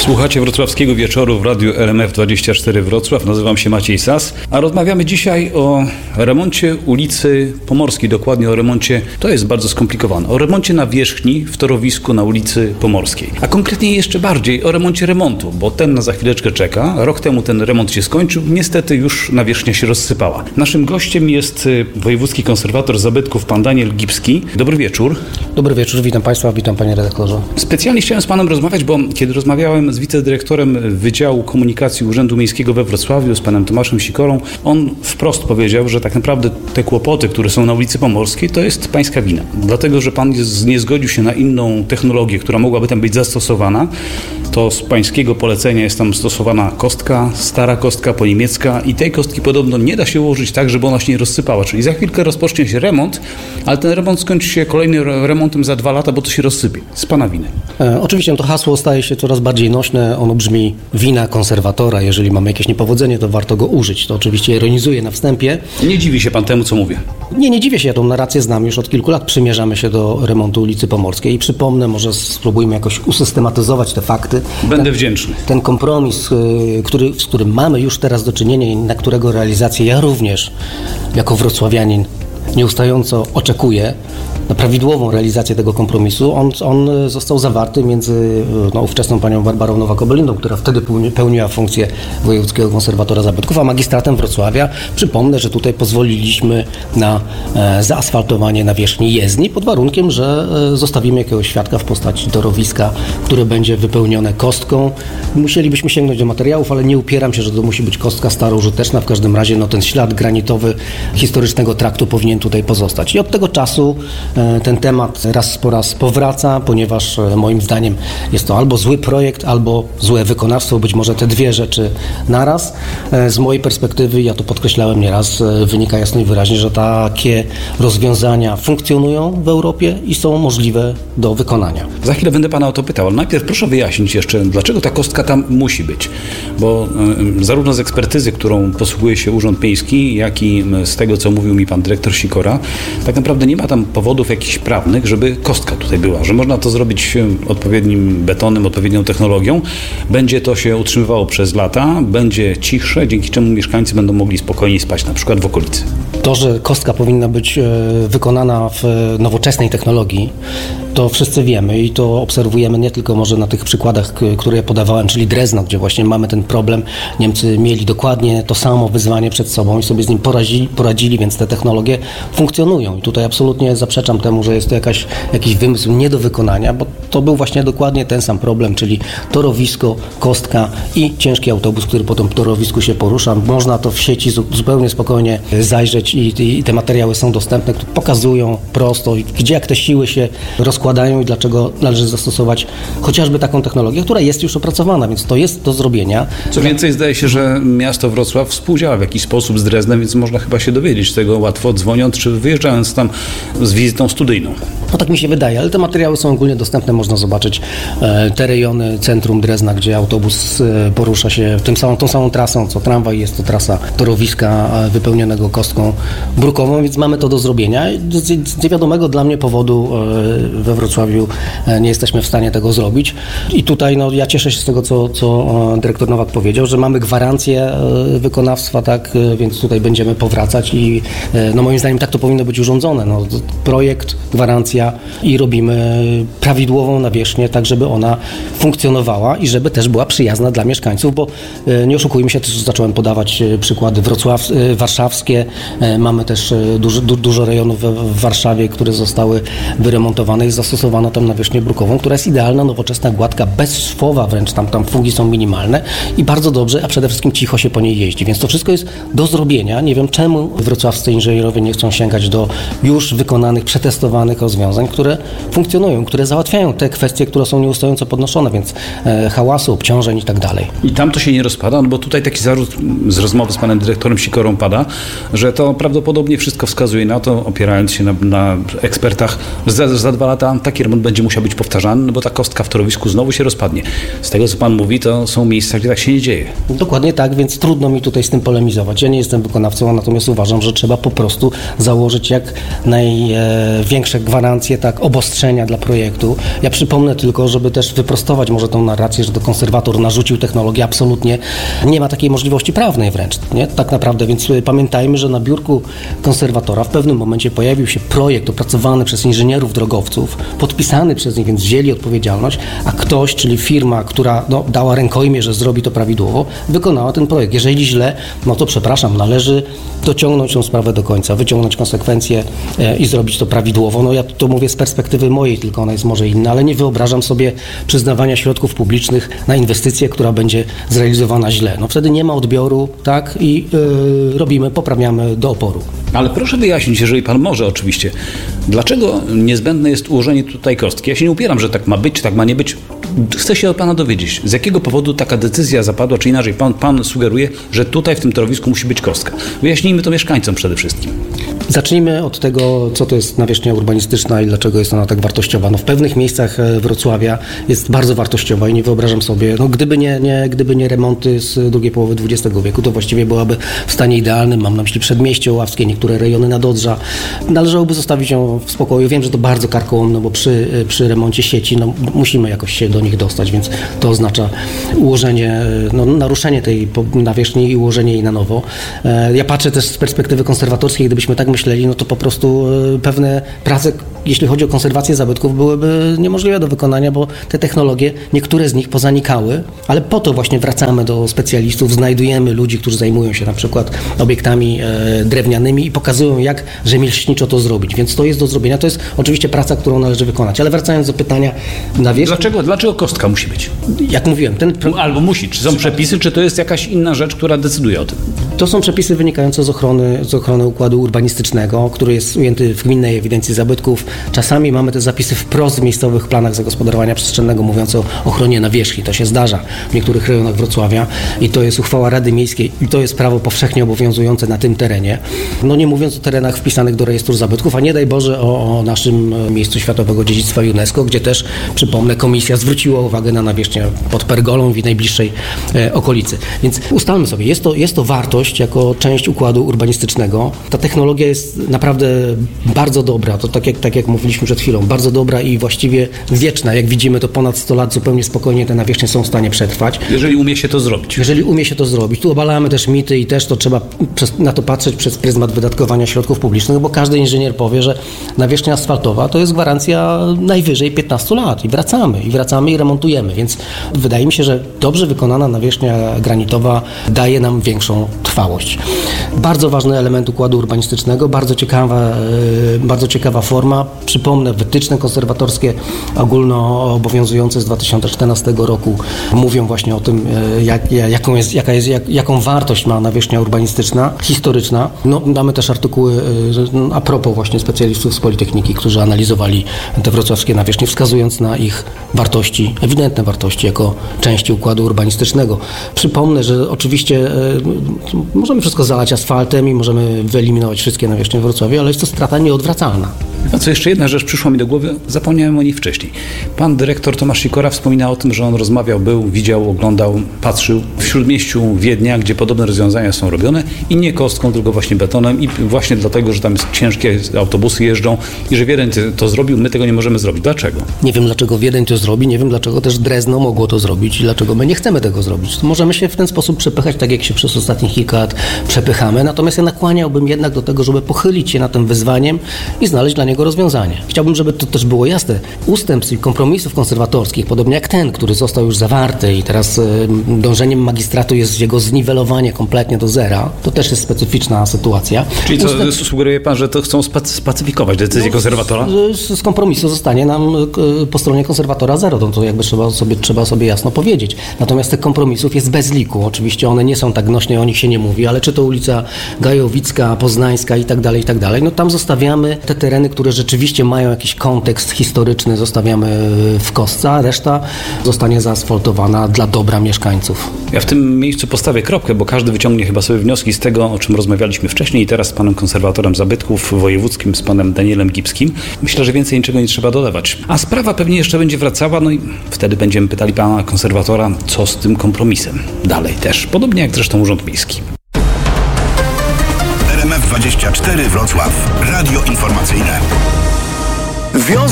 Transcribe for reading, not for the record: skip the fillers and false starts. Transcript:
Słuchacie Wrocławskiego Wieczoru w Radiu LMF24 Wrocław. Nazywam się Maciej Sas, a rozmawiamy dzisiaj o remoncie ulicy Pomorskiej, dokładnie o remoncie, to jest bardzo skomplikowane, o remoncie nawierzchni w torowisku na ulicy Pomorskiej. A konkretnie jeszcze bardziej o remoncie remontu, bo ten na za chwileczkę czeka. Rok temu ten remont się skończył, niestety już nawierzchnia się rozsypała. Naszym gościem jest wojewódzki konserwator zabytków pan Daniel Gipski. Dobry wieczór. Dobry wieczór, witam Państwa, witam Panie redaktorze. Specjalnie chciałem z Panem rozmawiać, bo kiedy rozmawiałem z wicedyrektorem Wydziału Komunikacji Urzędu Miejskiego we Wrocławiu, z panem Tomaszem Sikorą, on wprost powiedział, że tak naprawdę te kłopoty, które są na ulicy Pomorskiej, to jest pańska wina. Dlatego, że pan nie zgodził się na inną technologię, która mogłaby tam być zastosowana, to z pańskiego polecenia jest tam stosowana kostka, stara kostka po-niemiecka i tej kostki podobno nie da się ułożyć tak, żeby ona się nie rozsypała. Czyli za chwilkę rozpocznie się remont, ale ten remont skończy się kolejnym remontem za 2 lata, bo to się rozsypie. Z pana winy. Oczywiście to hasło staje się coraz bardziej nośne. Ono brzmi wina konserwatora. Jeżeli mamy jakieś niepowodzenie, to warto go użyć. To oczywiście ironizuję na wstępie. Nie dziwi się pan temu, co mówię? Nie dziwię się. Ja tą narrację znam już od kilku lat. Przymierzamy się do remontu ulicy Pomorskiej i przypomnę, może spróbujmy jakoś usystematyzować te fakty. Będę wdzięczny. Ten kompromis, z którym mamy już teraz do czynienia i na którego realizację ja również jako wrocławianin nieustająco oczekuję na prawidłową realizację tego kompromisu. On został zawarty między ówczesną panią Barbarą Nowak-Obelindą, która wtedy pełniła funkcję wojewódzkiego konserwatora zabytków, a magistratem Wrocławia. Przypomnę, że tutaj pozwoliliśmy na zaasfaltowanie nawierzchni jezdni pod warunkiem, że zostawimy jakiegoś świadka w postaci torowiska, które będzie wypełnione kostką. Musielibyśmy sięgnąć do materiałów, ale nie upieram się, że to musi być kostka staroużyteczna. W każdym razie ten ślad granitowy historycznego traktu powinien tutaj pozostać. I od tego czasu ten temat raz po raz powraca, ponieważ moim zdaniem jest to albo zły projekt, albo złe wykonawstwo, być może te dwie rzeczy naraz. Z mojej perspektywy, ja to podkreślałem nieraz, wynika jasno i wyraźnie, że takie rozwiązania funkcjonują w Europie i są możliwe do wykonania. Za chwilę będę pana o to pytał, ale najpierw proszę wyjaśnić jeszcze, dlaczego ta kostka tam musi być, bo zarówno z ekspertyzy, którą posługuje się Urząd Miejski, jak i z tego, co mówił mi pan dyrektor Sikora, tak naprawdę nie ma tam powodów jakichś prawnych, żeby kostka tutaj była, że można to zrobić odpowiednim betonem, odpowiednią technologią, będzie to się utrzymywało przez lata, będzie cichsze, dzięki czemu mieszkańcy będą mogli spokojniej spać, na przykład w okolicy. To, że kostka powinna być wykonana w nowoczesnej technologii, to wszyscy wiemy i to obserwujemy nie tylko może na tych przykładach, które ja podawałem, czyli Drezno, gdzie właśnie mamy ten problem. Niemcy mieli dokładnie to samo wyzwanie przed sobą i sobie z nim poradzili, więc te technologie funkcjonują. I tutaj absolutnie zaprzeczam temu, że jest to jakiś wymysł nie do wykonania, bo to był właśnie dokładnie ten sam problem, czyli torowisko, kostka i ciężki autobus, który po tym torowisku się porusza. Można to w sieci zupełnie spokojnie zajrzeć i te materiały są dostępne, które pokazują prosto, gdzie jak te siły się rozkładają i dlaczego należy zastosować chociażby taką technologię, która jest już opracowana, więc to jest do zrobienia. Co więcej, zdaje się, że miasto Wrocław współdziała w jakiś sposób z Dreznem, więc można chyba się dowiedzieć tego łatwo, dzwoniąc czy wyjeżdżając tam z wizytą studyjną. No tak mi się wydaje, ale te materiały są ogólnie dostępne, można zobaczyć te rejony centrum Drezna, gdzie autobus porusza się tą samą trasą, co tramwaj, jest to trasa torowiska wypełnionego kostką brukową, więc mamy to do zrobienia. Z niewiadomego dla mnie powodu we Wrocławiu nie jesteśmy w stanie tego zrobić. I tutaj ja cieszę się z tego, co dyrektor Nowak powiedział, że mamy gwarancję wykonawstwa, tak, więc tutaj będziemy powracać i moim zdaniem tak to powinno być urządzone. Projekt, gwarancja i robimy prawidłową nawierzchnię, tak żeby ona funkcjonowała i żeby też była przyjazna dla mieszkańców, bo nie oszukujmy się, też zacząłem podawać przykłady warszawskie. Mamy też dużo rejonów w Warszawie, które zostały wyremontowane i zastosowano tam nawierzchnię brukową, która jest idealna, nowoczesna, gładka, bez szwowa wręcz, tam fugi są minimalne i bardzo dobrze, a przede wszystkim cicho się po niej jeździ, więc to wszystko jest do zrobienia. Nie wiem, czemu wrocławscy inżynierowie nie chcą sięgać do już wykonanych, przetestowanych rozwiązań, które funkcjonują, które załatwiają te kwestie, które są nieustająco podnoszone, więc hałasu, obciążeń i tak dalej. I tam to się nie rozpada, bo tutaj taki zarzut z rozmowy z panem dyrektorem Sikorą pada, że to prawdopodobnie wszystko wskazuje na to, opierając się na ekspertach, że za 2 lata taki remont będzie musiał być powtarzany, bo ta kostka w torowisku znowu się rozpadnie. Z tego, co pan mówi, to są miejsca, gdzie tak się nie dzieje. Dokładnie tak, więc trudno mi tutaj z tym polemizować. Ja nie jestem wykonawcą, natomiast uważam, że trzeba po prostu założyć jak największe gwarancje, tak, obostrzenia dla projektu. Ja przypomnę tylko, żeby też wyprostować może tą narrację, że to konserwator narzucił technologię. Absolutnie nie ma takiej możliwości prawnej wręcz, nie? Tak naprawdę, więc pamiętajmy, że na biurku konserwatora w pewnym momencie pojawił się projekt opracowany przez inżynierów drogowców, podpisany przez nich, więc wzięli odpowiedzialność, a ktoś, czyli firma, która dała rękojmię, że zrobi to prawidłowo, wykonała ten projekt. Jeżeli źle, no to przepraszam, należy dociągnąć tą sprawę do końca, wyciągnąć konsekwencje i zrobić to prawidłowo. No ja to mówię z perspektywy mojej, tylko ona jest może inna, ale nie wyobrażam sobie przyznawania środków publicznych na inwestycję, która będzie zrealizowana źle. No wtedy nie ma odbioru, tak, i poprawiamy do oporu. Ale proszę wyjaśnić, jeżeli pan może oczywiście, dlaczego niezbędne jest ułożenie tutaj kostki? Ja się nie upieram, że tak ma być, tak ma nie być. Chcę się od pana dowiedzieć, z jakiego powodu taka decyzja zapadła, czy inaczej pan sugeruje, że tutaj w tym torowisku musi być kostka. Wyjaśnijmy to mieszkańcom przede wszystkim. Zacznijmy od tego, co to jest nawierzchnia urbanistyczna i dlaczego jest ona tak wartościowa. No w pewnych miejscach Wrocławia jest bardzo wartościowa i nie wyobrażam sobie, no gdyby nie remonty z drugiej połowy XX wieku, to właściwie byłaby w stanie idealnym. Mam na myśli Przedmieście Oławskie, niektóre rejony Nadodrza. Należałoby zostawić ją w spokoju. Wiem, że to bardzo karkołomne, bo przy remoncie sieci musimy jakoś się do nich dostać, więc to oznacza ułożenie, naruszenie tej nawierzchni i ułożenie jej na nowo. Ja patrzę też z perspektywy konserwatorskiej, gdybyśmy tak myśleli, no to po prostu pewne prace, jeśli chodzi o konserwację zabytków, byłyby niemożliwe do wykonania, bo te technologie, niektóre z nich pozanikały, ale po to właśnie wracamy do specjalistów, znajdujemy ludzi, którzy zajmują się na przykład obiektami drewnianymi i pokazują, jak rzemieślniczo to zrobić, więc to jest do zrobienia. To jest oczywiście praca, którą należy wykonać, ale wracając do pytania Dlaczego kostka musi być? Jak mówiłem, Albo musi. Czy są przepisy, czy to jest jakaś inna rzecz, która decyduje o tym? To są przepisy wynikające z ochrony układu urbanistycznego, który jest ujęty w gminnej ewidencji zabytków. Czasami mamy te zapisy wprost w miejscowych planach zagospodarowania przestrzennego mówiące o ochronie nawierzchni. To się zdarza w niektórych rejonach Wrocławia i to jest uchwała Rady Miejskiej i to jest prawo powszechnie obowiązujące na tym terenie. No nie mówiąc o terenach wpisanych do rejestru zabytków, a nie daj Boże o naszym miejscu światowego dziedzictwa UNESCO, gdzie też, przypomnę, komisja zwróciła uwagę na nawierzchnię pod Pergolą i w najbliższej okolicy. Więc ustalmy sobie, jest to wartość jako część układu urbanistycznego. Ta technologia jest naprawdę bardzo dobra, to tak jak mówiliśmy przed chwilą, bardzo dobra i właściwie wieczna. Jak widzimy, to ponad 100 lat zupełnie spokojnie te nawierzchnie są w stanie przetrwać. Jeżeli umie się to zrobić. Tu obalamy też mity i też to trzeba na to patrzeć przez pryzmat wydatkowania środków publicznych, bo każdy inżynier powie, że nawierzchnia asfaltowa to jest gwarancja najwyżej 15 lat i wracamy i remontujemy, więc wydaje mi się, że dobrze wykonana nawierzchnia granitowa daje nam większą trwałość. Bardzo ważny element układu urbanistycznego, bardzo ciekawa forma. Przypomnę, wytyczne konserwatorskie ogólnoobowiązujące z 2014 roku mówią właśnie o tym, jaką wartość ma nawierzchnia urbanistyczna, historyczna. No, mamy też artykuły a propos właśnie specjalistów z Politechniki, którzy analizowali te wrocławskie nawierzchnie, wskazując na ich wartości, ewidentne wartości jako części układu urbanistycznego. Przypomnę, że oczywiście możemy wszystko zalać asfaltem i możemy wyeliminować wszystkie nawierzchnie w Wrocławiu, ale jest to strata nieodwracalna. A co jeszcze jedna rzecz przyszła mi do głowy, zapomniałem o niej wcześniej. Pan dyrektor Tomasz Sikora wspomina o tym, że on rozmawiał, widział, oglądał, patrzył w śródmieściu Wiednia, gdzie podobne rozwiązania są robione i nie kostką, tylko właśnie betonem i właśnie dlatego, że tam jest ciężkie autobusy jeżdżą i że Wiedeń to zrobił, my tego nie możemy zrobić. Dlaczego? Nie wiem, dlaczego Wiedeń to zrobi, nie wiem, dlaczego też Drezno mogło to zrobić i dlaczego my nie chcemy tego zrobić. Możemy się w ten sposób przepychać, tak jak się przez ostatnich kilka lat przepychamy, natomiast ja nakłaniałbym jednak do tego, żeby pochylić się nad tym wyzwaniem i znaleźć dla niego rozwiązanie. Chciałbym, żeby to też było jasne. Ustępstw i kompromisów konserwatorskich, podobnie jak ten, który został już zawarty i teraz dążeniem magistratu jest jego zniwelowanie kompletnie do zera, to też jest specyficzna sytuacja. Czyli co, sugeruje pan, że to chcą spacyfikować decyzję konserwatora? Z kompromisu zostanie nam po stronie konserwatora zero, to jakby trzeba sobie jasno powiedzieć. Natomiast tych kompromisów jest bez liku. Oczywiście one nie są tak nośne, o nich się nie mówi, ale czy to ulica Gajowicka, Poznańska i tak dalej, no tam zostawiamy te tereny, które rzeczywiście mają jakiś kontekst historyczny, zostawiamy w kostce, a reszta zostanie zaasfaltowana dla dobra mieszkańców. Ja w tym miejscu postawię kropkę, bo każdy wyciągnie chyba sobie wnioski z tego, o czym rozmawialiśmy wcześniej i teraz z panem konserwatorem zabytków wojewódzkim, z panem Danielem Gibskim. Myślę, że więcej niczego nie trzeba dodawać. A sprawa pewnie jeszcze będzie wracała, no i wtedy będziemy pytali pana konserwatora, co z tym kompromisem dalej też. Podobnie jak zresztą Urząd Miejski. RMF 24 Wrocław. Radio informacyjne.